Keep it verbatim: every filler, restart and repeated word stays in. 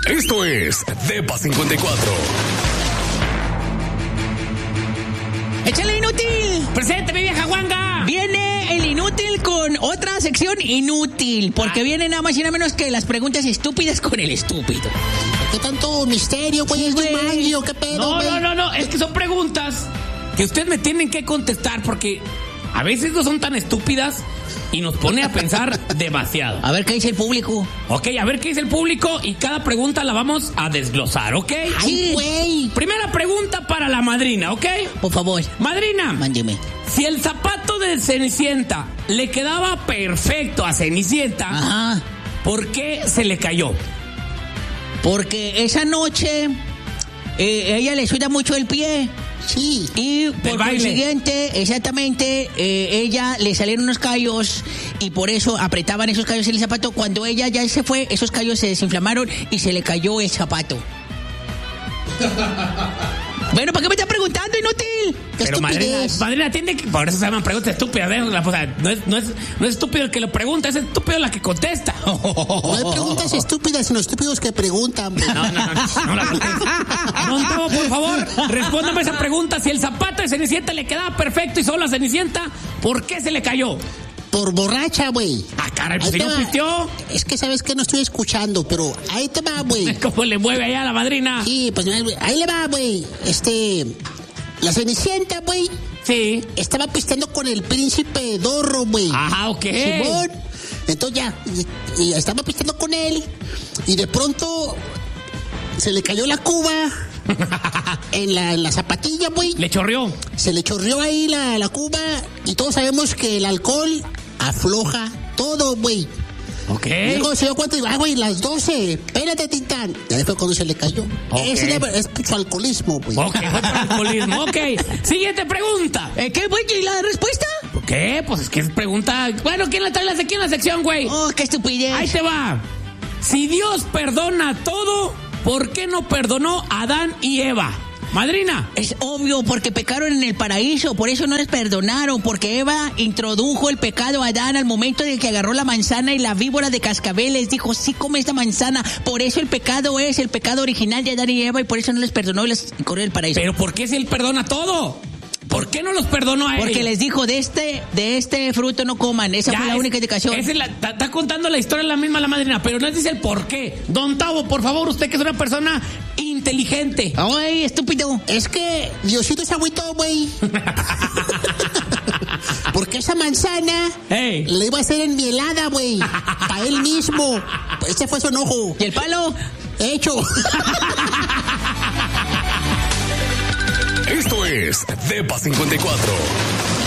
Esto es Depa cincuenta y cuatro. ¡Échale, inútil! ¡Presente, mi vieja guanga! Viene el inútil con otra sección inútil, porque ah. viene nada más y nada menos que las preguntas estúpidas con el estúpido. ¿Qué tanto misterio, güey? ¿Es de Mario? ¿Qué pedo, No, güey? no, no, no, es que son preguntas que ustedes me tienen que contestar porque a veces no son tan estúpidas y nos pone a pensar demasiado. A ver qué dice el público. Ok, a ver qué dice el público y cada pregunta la vamos a desglosar, ¿ok? Sí, güey. Primera pregunta para la madrina, ¿ok? Por favor. Madrina. Mándeme. Si el zapato de Cenicienta le quedaba perfecto a Cenicienta, ajá, ¿por qué se le cayó? Porque esa noche eh, ella le suda mucho el pie. Sí. Y por consiguiente, exactamente, eh, ella le salieron unos callos y por eso apretaban esos callos en el zapato. Cuando ella ya se fue, esos callos se desinflamaron y se le cayó el zapato. Bueno, ¿para qué me estás preguntando, inútil? ¿Qué Pero madrina, madrina, atiende que por eso se llaman preguntas estúpidas, ¿eh? O sea, no es, no es, no es estúpido el que lo pregunta, es estúpido la que contesta. No hay preguntas estúpidas, sino estúpidos que preguntan. No, no, no, no, no la contestes. Don Tavo, por favor, respóndame esa pregunta. Si el zapato de Cenicienta le quedaba perfecto y solo a Cenicienta, ¿por qué se le cayó? Por borracha, güey. Ah, caray, pues si no pisteó. Es que sabes que no estoy escuchando, pero ahí te va, güey. ¿Cómo le mueve allá a la madrina? Sí, pues ahí le va, güey. Este, la Cenicienta, güey. Sí. Estaba pisteando con el príncipe Dorro, güey. Ajá, ok. Simón. Entonces ya, y, y estaba pisteando con él y de pronto se le cayó la cuba. En la, en la zapatilla, güey. Le chorreó. Se le chorreó ahí la, la cuba. Y todos sabemos que el alcohol afloja todo, güey. Ok. Y luego se dio cuenta y dijo, ah, güey, las doce. Espérate, Tintán. Y ahí fue cuando se le cayó. Okay. Ese es su alcoholismo, güey. Ok, fue por alcoholismo. Ok. Siguiente pregunta. ¿Eh, ¿Qué, güey? ¿Y la respuesta? ¿Qué? Pues es que es pregunta. Bueno, ¿quién la trae aquí en la sección, güey? Oh, qué estupidez. Ahí te va. Si Dios perdona todo, ¿por qué no perdonó a Adán y Eva? Madrina. Es obvio, porque pecaron en el paraíso, por eso no les perdonaron, porque Eva introdujo el pecado a Adán al momento de que agarró la manzana y la víbora de cascabeles dijo, sí, come esta manzana, por eso el pecado es el pecado original de Adán y Eva y por eso no les perdonó y les corrió del paraíso. ¿Pero por qué si él perdona todo? ¿Por qué no los perdonó a él? Porque les dijo, de este de este fruto no coman. Esa ya fue la es, única indicación. Está contando la historia la misma la madrina, pero no dice el por qué. Don Tavo, por favor, usted que es una persona inteligente. Ay, estúpido. Es que Diosito se agüitó, güey. Porque esa manzana hey. le iba a hacer enmielada, güey. A él mismo. Ese fue su enojo. ¿Y el palo? Hecho. Esto es Depa cincuenta y cuatro.